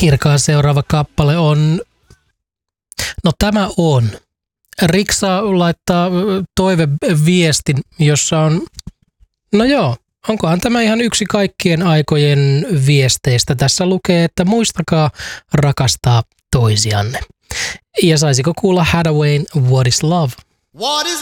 Kirkaan seuraava kappale on, no tämä on. Riksa laittaa toiveviestin, jossa on, no joo, onkohan tämä ihan yksi kaikkien aikojen viesteistä. Tässä lukee, että muistakaa rakastaa toisianne. Ja saisiko kuulla Hadaway, What is Love? What is